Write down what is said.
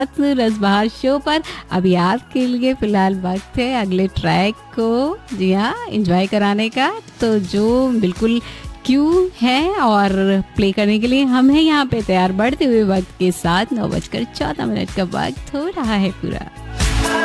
रसबहार show पर। अभी आपके लिए फिलहाल वक्त है अगले ट्रैक को जी हाँ एंजॉय कराने का, तो जो बिल्कुल क्यों है और प्ले करने के लिए हम हैं यहाँ पे तैयार बढ़ते हुए वक्त के साथ। 9:14 का वक्त हो रहा है पूरा।